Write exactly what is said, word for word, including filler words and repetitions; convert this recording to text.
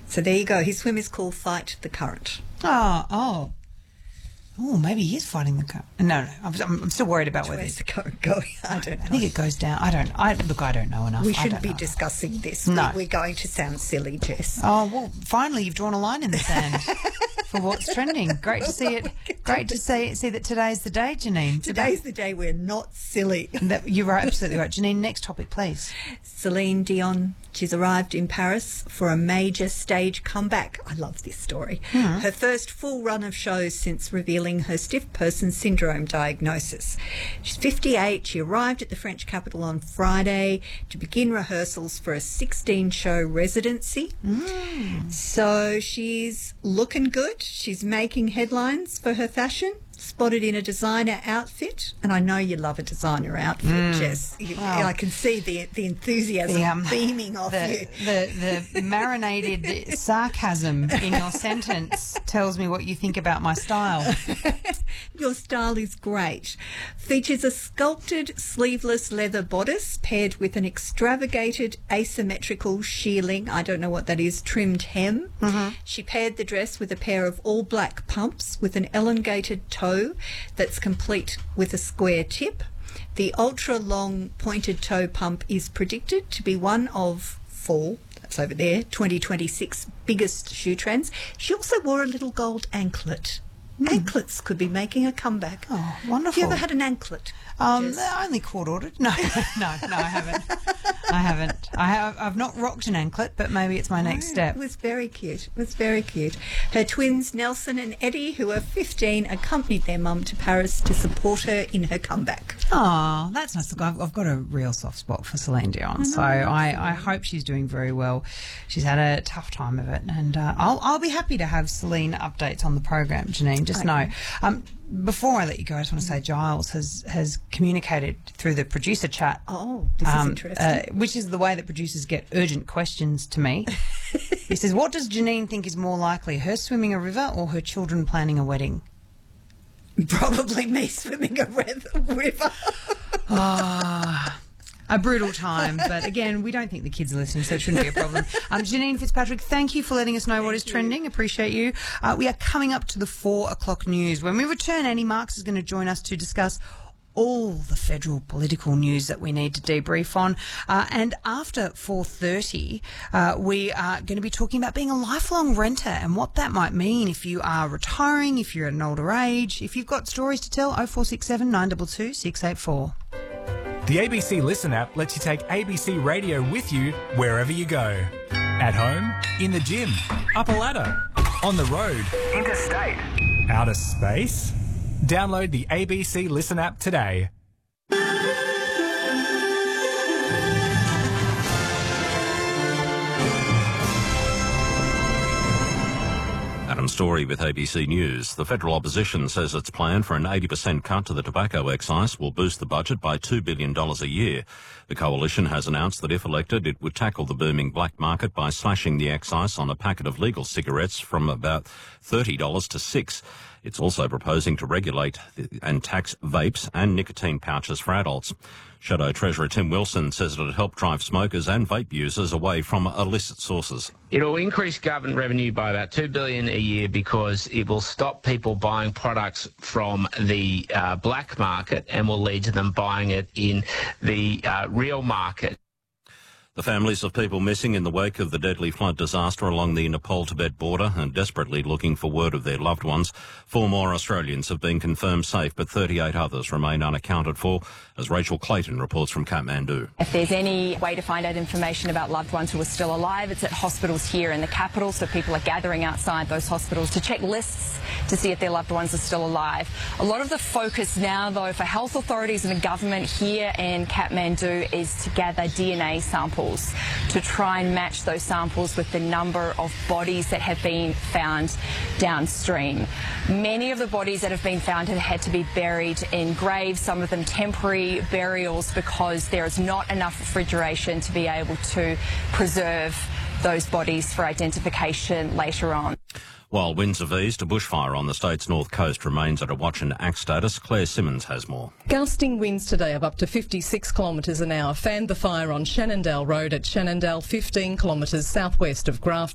So there you go. His swim is called Fight the Current. Oh, oh. Oh, maybe he is fighting the current. No, no, I'm, I'm still worried about whether Where's the current going? I don't know. I think it goes down. I don't. I look. I don't know enough. We I shouldn't don't be know. discussing this. No. We, we're going to sound silly, Jess. Oh well, finally you've drawn a line in the sand for what's trending. Great to see it. Great to see see that today's the day, Janine. Today's the day we're not silly. That, you're right, absolutely right, Janine. Next topic, please. Celine Dion. She's arrived in Paris for a major stage comeback. I love this story. Mm. Her first full run of shows since revealing her stiff person syndrome diagnosis. She's fifty-eight. She arrived at the French capital on Friday to begin rehearsals for a sixteen-show residency. Mm. So she's looking good. She's making headlines for her fashion. Spotted in a designer outfit, and I know you love a designer outfit, Mm. Jess. You, Wow. I can see the the enthusiasm The, um, beaming off the, you. the the marinated sarcasm in your sentence tells me what you think about my style. Your style is great. Features a sculpted sleeveless leather bodice paired with an extravagated asymmetrical shearling, I don't know what that is, trimmed hem. Mm-hmm. She paired the dress with a pair of all black pumps with an elongated toe that's complete with a square tip. The ultra-long pointed toe pump is predicted to be one of four, that's over there, twenty twenty-six biggest shoe trends. She also wore a little gold anklet. Mm. Anklets could be making a comeback. Oh, wonderful. Have you ever had an anklet? Um, Jess? only court ordered. No, no, no, I haven't. I haven't. I have. I've not rocked an anklet, but maybe it's my next No, step. It was very cute. It was very cute. Her twins, Nelson and Eddie, who are fifteen, accompanied their mum to Paris to support her in her comeback. Oh, that's nice. Look, I've, I've got a real soft spot for Celine Dion, so I, I hope she's doing very well. She's had a tough time of it, and uh, I'll I'll be happy to have Celine updates on the program, Janine. Just Okay. know. Um, before I let you go, I just want to say Giles has has communicated through the producer chat. Oh, this is Um, interesting. uh, which is the way that producers get urgent questions to me. He says, what does Janine think is more likely, her swimming a river or her children planning a wedding? Probably me swimming a re- river. Ah, a brutal time. But again, we don't think the kids are listening, so it shouldn't be a problem. Um, Janine Fitzpatrick, thank you for letting us know Thank what is you. trending. Appreciate you. Uh, we are coming up to the four o'clock news. When we return, Annie Marks is going to join us to discuss all the federal political news that we need to debrief on. Uh, and after four thirty, uh, we are going to be talking about being a lifelong renter and what that might mean if you are retiring, if you're at an older age. If you've got stories to tell, oh four six seven, nine two two, six eight four. The A B C Listen app lets you take A B C Radio with you wherever you go. At home, in the gym, up a ladder, on the road, interstate, outer space. Download the A B C Listen app today. Adam Story with A B C News. The federal opposition says its plan for an eighty percent cut to the tobacco excise will boost the budget by two billion dollars a year. The coalition has announced that if elected, it would tackle the booming black market by slashing the excise on a packet of legal cigarettes from about thirty dollars to six dollars. It's also proposing to regulate and tax vapes and nicotine pouches for adults. Shadow Treasurer Tim Wilson says it would help drive smokers and vape users away from illicit sources. It'll increase government revenue by about two billion dollars a year because it will stop people buying products from the uh, black market and will lead to them buying it in the uh, real market. The families of people missing in the wake of the deadly flood disaster along the Nepal-Tibet border are desperately looking for word of their loved ones. Four more Australians have been confirmed safe, but thirty-eight others remain unaccounted for, as Rachel Clayton reports from Kathmandu. If there's any way to find out information about loved ones who are still alive, it's at hospitals here in the capital, so people are gathering outside those hospitals to check lists to see if their loved ones are still alive. A lot of the focus now, though, for health authorities and the government here in Kathmandu is to gather D N A samples to try and match those samples with the number of bodies that have been found downstream. Many of the bodies that have been found have had to be buried in graves, some of them temporary burials, because there is not enough refrigeration to be able to preserve those bodies for identification later on. While winds have eased, a bushfire on the state's north coast remains at a watch and act status. Claire Simmons has more. Gusting winds today of up to fifty-six kilometres an hour fanned the fire on Shenandoah Road at Shenandoah, fifteen kilometres southwest of Grafton.